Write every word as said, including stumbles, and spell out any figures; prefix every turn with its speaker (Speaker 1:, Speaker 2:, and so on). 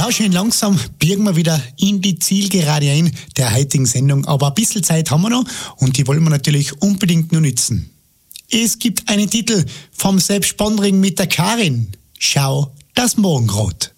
Speaker 1: Ja, schön langsam biegen wir wieder in die Zielgerade ein der heutigen Sendung. Aber ein bisschen Zeit haben wir noch und die wollen wir natürlich unbedingt nur nützen. Es gibt einen Titel vom Sepp Spandring mit der Karin. Schau, das Morgenrot.